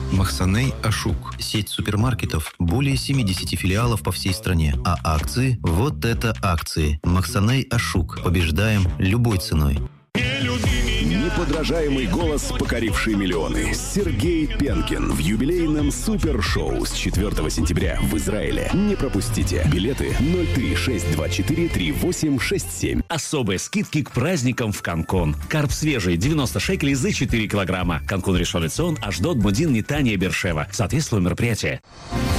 Махсаней Ашук. Сеть супермаркетов. Более 70 филиалов по всей стране. А акции? Вот это акции. Махсаней Ашук. Побеждаем любой ценой. Неподражаемый голос, покоривший миллионы. Сергей Пенкин в юбилейном супершоу с 4 сентября в Израиле. Не пропустите. Билеты 036243867. Особые скидки к праздникам в Канкун. Карп свежий 90 шекелей за 4 килограмма. Канкун Ришон ле Цион, Ашдод, Мудин, Нетания, Бершева. Соответствует мероприятие.